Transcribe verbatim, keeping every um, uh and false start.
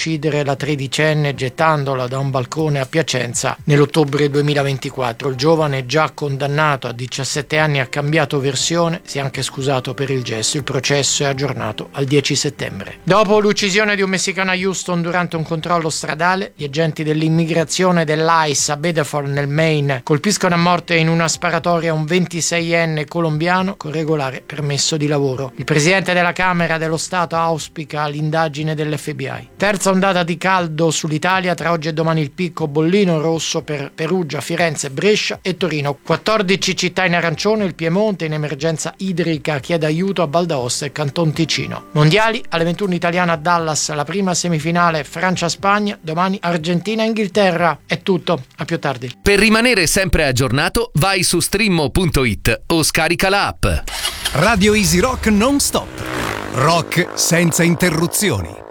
uccidere la tredicenne gettandola da un balcone a Piacenza nell'ottobre duemilaventiquattro. Il giovane, già condannato a diciassette anni, ha cambiato versione, si è anche scusato per il gesto. Il processo è aggiornato al dieci settembre. Dopo l'uccisione di un messicano a Houston durante un controllo stradale, gli agenti dell'immigrazione dell'ICE a Bedford nel Maine colpiscono a morte in una sparatoria un ventiseienne colombiano con regolare permesso di lavoro. Il presidente della Camera dello Stato auspica l'indagine dell'F B I. Terza ondata di caldo sull'Italia, tra oggi e domani il picco bollino rosso per Perugia, Firenze, Brescia e Torino. quattordici città in arancione, il Piemonte in emergenza idrica chiede aiuto a Val d'Aosta e Canton Ticino. Mondiali, alle ventuno italiana a Dallas, la prima semifinale Francia-Spagna, domani Argentina-Inghilterra. È tutto, a più tardi. Per rimanere sempre aggiornato, vai su streammo punto it o scarica la app. Radio Easy Rock non stop. Rock senza interruzioni.